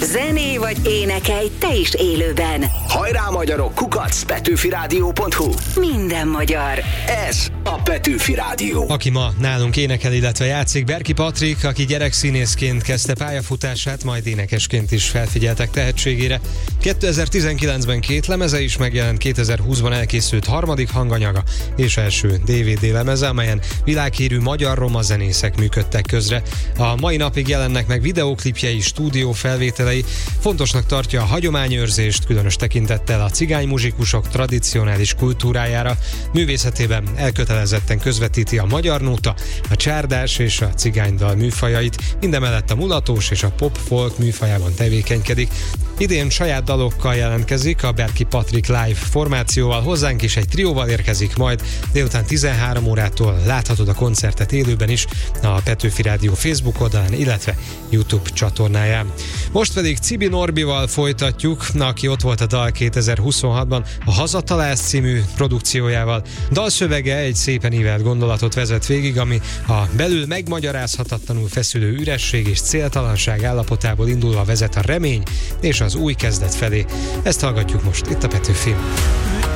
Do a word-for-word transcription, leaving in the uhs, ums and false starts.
Zené vagy énekelj te is élőben. Hajrá magyarok, kukac, petőfirádió pont hu. Minden magyar. Ez a Petőfi Rádió. Aki ma nálunk énekel, illetve játszik, Berki Patrik, aki gyerekszínészként kezdte pályafutását, majd énekesként is felfigyeltek tehetségére. kétezer-tizenkilencben két lemeze is megjelent, kétezer-húszban elkészült harmadik hanganyaga és első dé vé dé lemeze, amelyen világhírű magyar roma zenészek működtek közre. A mai napig jelennek meg videóklipjei, stúdió felvételei. Fontosnak tartja a hagyományőrzést, különös tekintettel a cigány muzsikusok tradicionális kultúrájára. Művészetében elkötelezetten közvetíti a magyar nóta, a csárdás és a cigánydal műfajait, mindemellett a mulatós és a pop-folk műfajában tevékenykedik. Idén saját dalokkal jelentkezik, a Berki Patrik live formációval, hozzánk is egy trióval érkezik majd, délután tizenhárom órától láthatod a koncertet élőben is a Petőfi Rádió Facebook oldalán, illetve YouTube csatornáján. Most pedig Cibi Norbival folytatjuk, aki ott volt a dal kétezer-huszonhatban a Hazatalálsz című produkciójával. Dalszövege egy szépen ívelt gondolatot vezet végig, ami a belül megmagyarázhatatlanul feszülő üresség és céltalanság állapotából indulva vezet a remény és az új kezdet felé. Ezt hallgatjuk most itt a Petőfin.